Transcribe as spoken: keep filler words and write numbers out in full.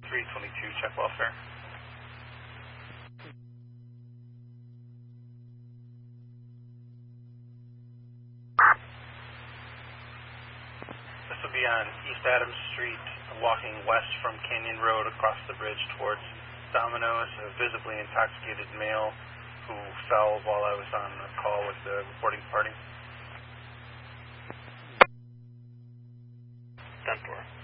three twenty-two, check welfare. This will be on East Adams Street, walking west from Canyon Road across the bridge towards Domino's, a visibly intoxicated male who fell while I was on a call with the reporting party. ten four.